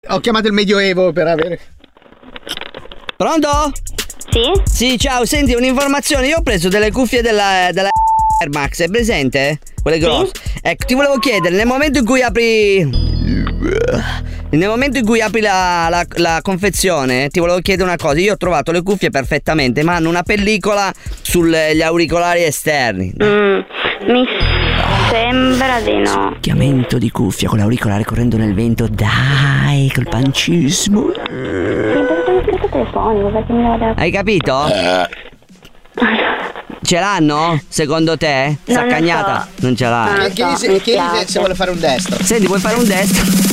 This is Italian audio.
Ho chiamato il Medioevo per avere... Pronto? Sì? Sì, ciao, senti un'informazione, io ho preso delle cuffie della Air Max, è presente? Quelle grosse. Ecco, ti volevo chiedere, nel momento in cui apri la confezione, ti volevo chiedere una cosa. Io ho trovato le cuffie perfettamente, ma hanno una pellicola sugli auricolari esterni. Mi sembra di no. Chiamento di cuffia con l'auricolare correndo nel vento. Dai, col pancismo. Telefonico, perché mi devo... Hai capito? Ce l'hanno? Secondo te? Non lo Saccagnata? so. Non ce l'ha. Non lo so, Chiedi se vuole fare un destro. Senti, vuoi fare un destro?